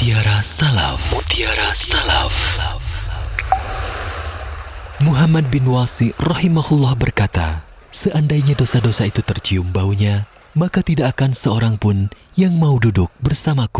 Mutiara Salaf. Mutiara Salaf. Muhammad bin Wasi rahimahullah berkata, seandainya dosa-dosa itu tercium baunya, maka tidak akan seorang pun yang mau duduk bersamaku.